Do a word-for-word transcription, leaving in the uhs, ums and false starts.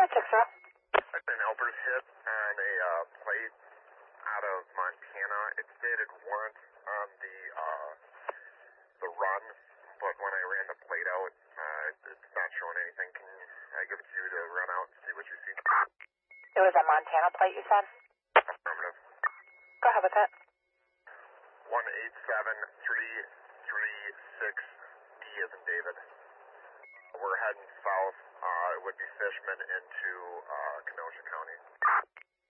That's six zero. I've been Elber's hit on a uh, plate out of Montana. It stated warrant on the uh, the run, but when I ran the plate out, uh, it's not showing anything. Can I give it to you to run out and see what you see? It was a Montana plate, you said? Affirmative. Go ahead with it. one eight seven three three six D as in David. We're heading south. Uh, it would be Fishman into uh, Kenosha County.